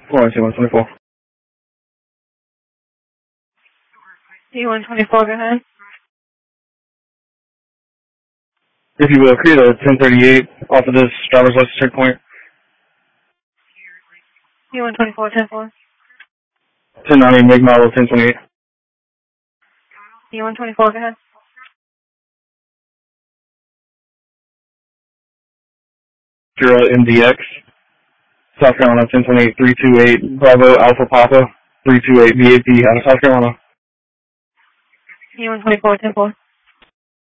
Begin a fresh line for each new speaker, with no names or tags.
T124.
T124, go ahead.
If you will, create a 1038 off of this driver's license checkpoint.
T124, 10-4.
1090, make model 1028.
T124, go ahead.
MDX, South Carolina 1028 328 Bravo Alpha Papa 328 VAP out of South Carolina.
T124, 10-4.